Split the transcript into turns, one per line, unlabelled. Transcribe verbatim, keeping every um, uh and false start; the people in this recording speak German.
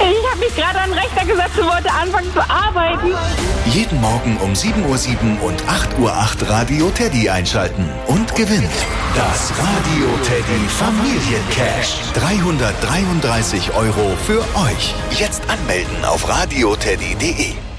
Ich habe mich gerade an den Rechner gesetzt und wollte anfangen zu arbeiten.
Jeden Morgen um sieben Uhr sieben und acht Uhr acht Radio Teddy einschalten und gewinnt das Radio Teddy Familiencash. dreihundertdreiunddreißig Euro für euch. Jetzt anmelden auf radioteddy punkt de.